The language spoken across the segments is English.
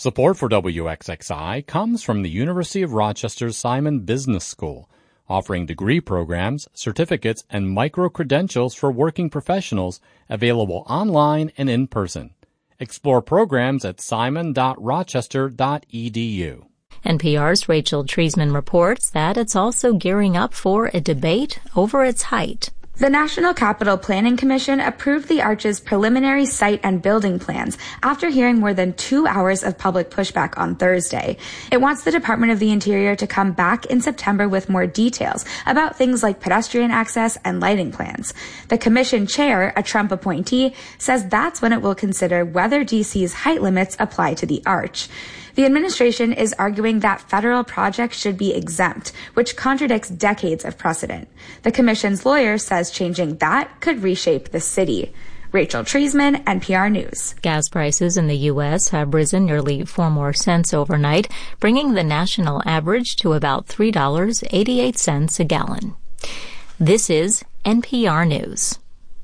Support for WXXI comes from the University of Rochester's Simon Business School, offering degree programs, certificates, and micro-credentials for working professionals available online and in person. Explore programs at simon.rochester.edu. NPR's Rachel Treisman reports that it's also gearing up for a debate over its height. The National Capital Planning Commission approved the Arch's preliminary site and building plans after hearing more than 2 hours of public pushback on Thursday. It wants the Department of the Interior to come back in September with more details about things like pedestrian access and lighting plans. The commission chair, a Trump appointee, says that's when it will consider whether DC's height limits apply to the Arch. The administration is arguing that federal projects should be exempt, which contradicts decades of precedent. The commission's lawyer says changing that could reshape the city. Rachel Treisman, NPR News. Gas prices in the U.S. have risen nearly 4 more cents overnight, bringing the national average to about $3.88 a gallon. This is NPR News.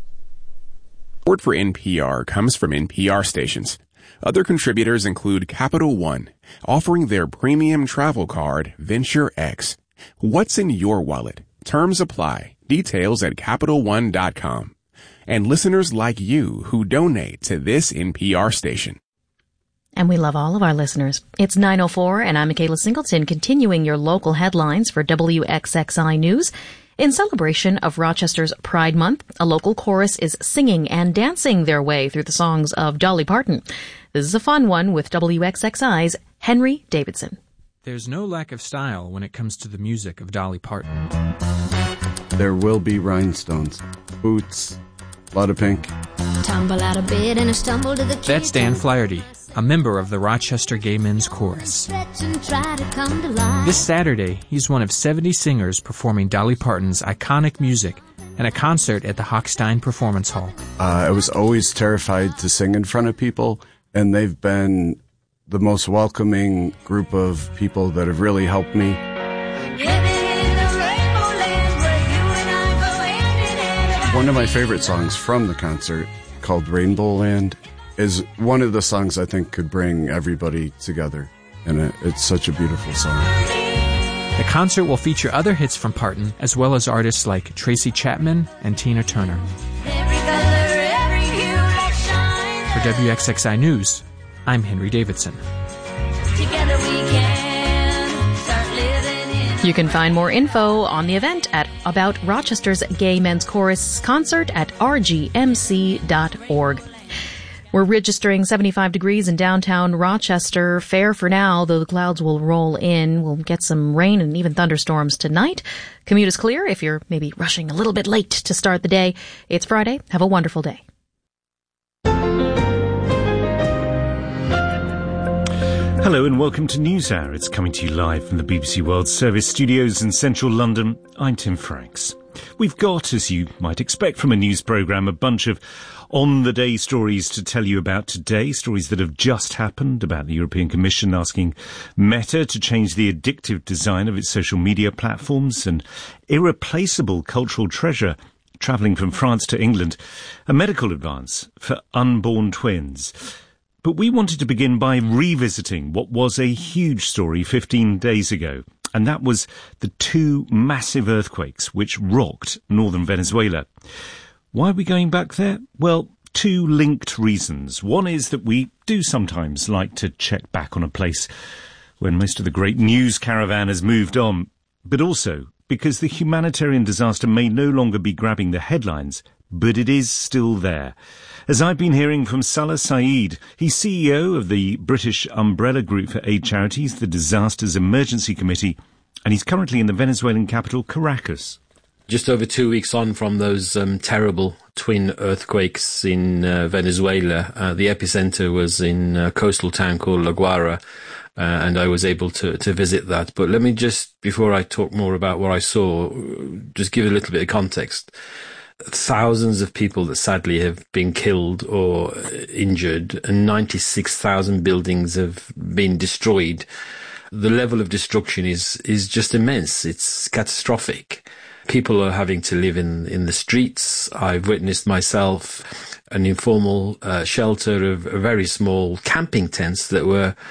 Support for NPR comes from NPR stations. Other contributors include Capital One, offering their premium travel card, Venture X. What's in your wallet? Terms apply. Details at CapitalOne.com. And listeners like you who donate to this NPR station. And we love all of our listeners. It's 9:04, and I'm Michaela Singleton, continuing your local headlines for WXXI News. In celebration of Rochester's Pride Month, a local chorus is singing and dancing their way through the songs of Dolly Parton. This is a fun one with WXXI's Henry Davidson. There's no lack of style when it comes to the music of Dolly Parton. There will be rhinestones, boots, a lot of pink. Tumble out of bed and I stumble to the kitchen. That's Dan Flaherty, a member of the Rochester Gay Men's Chorus. This Saturday, he's one of 70 singers performing Dolly Parton's iconic music in a concert at the Hochstein Performance Hall. I was always terrified to sing in front of people, and they've been the most welcoming group of people that have really helped me. One of my favorite songs from the concert, called Rainbow Land, is one of the songs I think could bring everybody together, and it's such a beautiful song. The concert will feature other hits from Parton, as well as artists like Tracy Chapman and Tina Turner. For WXXI News, I'm Henry Davidson. You can find more info on the event about Rochester's Gay Men's Chorus concert at rgmc.org. We're registering 75 degrees in downtown Rochester. Fair for now, though the clouds will roll in. We'll get some rain and even thunderstorms tonight. Commute is clear if you're maybe rushing a little bit late to start the day. It's Friday. Have a wonderful day. Hello and welcome to NewsHour. It's coming to you live from the BBC World Service studios in central London. I'm Tim Franks. We've got, as you might expect from a news programme, a bunch of on-the-day stories to tell you about today, stories that have just happened about the European Commission asking Meta to change the addictive design of its social media platforms, an irreplaceable cultural treasure travelling from France to England, a medical advance for unborn twins. But we wanted to begin by revisiting what was a huge story 15 days ago, and that was the 2 massive earthquakes which rocked northern Venezuela. Why are we going back there? Well, 2 linked reasons. One is that we do sometimes like to check back on a place when most of the great news caravan has moved on, but also because the humanitarian disaster may no longer be grabbing the headlines, but it is still there. As I've been hearing from Salah Saeed, he's CEO of the British umbrella group for aid charities, the Disasters Emergency Committee, and he's currently in the Venezuelan capital, Caracas. Just over 2 weeks on from those terrible twin earthquakes in Venezuela, the epicenter was in a coastal town called La Guaira, and I was able to visit that. But let me just, before I talk more about what I saw, just give a little bit of context. Thousands of people that sadly have been killed or injured, and 96,000 buildings have been destroyed. The level of destruction is just immense. It's catastrophic. People are having to live in the streets. I've witnessed myself an informal shelter of very small camping tents that were